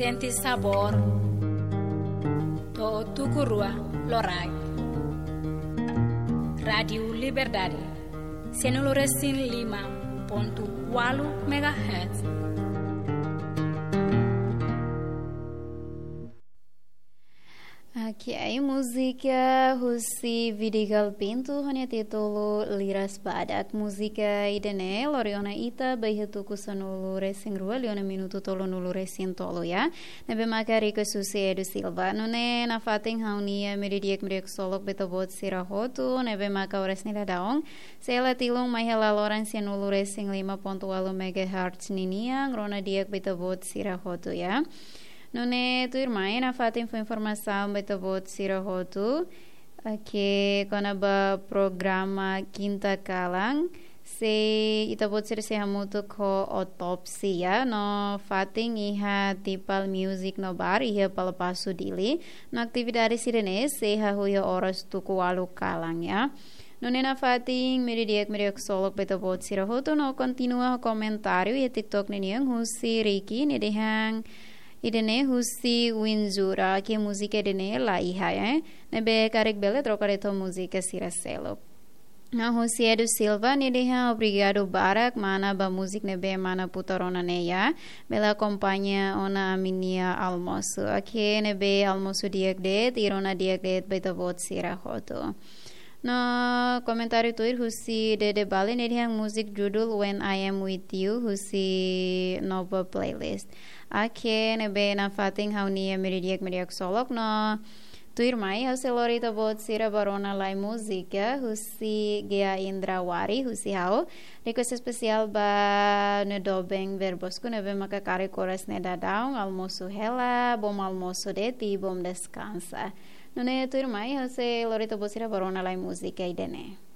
senti sabor to tukurua lorai Radio Liberdade 105.8 MHz. Aqui aí música Husi Vidigal Pinto hanya titulo Liras Badak música idene Loriona ita baihatu kusanulu resing rua liona minuto tolo nulu resin tolo ya nebe makari ke Susi Edu Silva nune na fating haunia meridiak solok betobot sirahotu nebe maka ores nila daong sela tilong mahela loran sianulu resing 5.8 MHz niniang rona diak betobot sirahotu ya. Nune tu irmãe na fatem foi informação betobot sirahotu que quando ba programa Quinta Kalang se itabot sir se hamutu ko otopsia no fating iha tipal music no bar iha palapasu dili no atividade sirene se ha huya oras tuku walu kalang ya. Nune na fating meridiak solok betobot sirahotu no continua comentário e TikTok niniang husi Ricky nedehang idene husi Winzura que música idene la iha nebe karek bele trocare to música siraselo na husi Edu Silva nedeha obrigado barak mana ba música nebe mana putarona neya bela acompanha ona aminia almoço aqui nebe almoço diak de irona diak de betavot sirahoto. No comentário tuir husi de bali nedehang musik judul When I Am With You husi nova playlist. Ake nebe na fating haunia meridiak solok no tuir mai hause lorita bot sira barona lai musika husi Gea Indrawari husi hau request especial ba ne dobeng verbosku nebe maka kare koras ne dadaung almoço hela bom almoço deti bom descansa. Nune tuir mai hause lorita bot sira barona lai musika idene.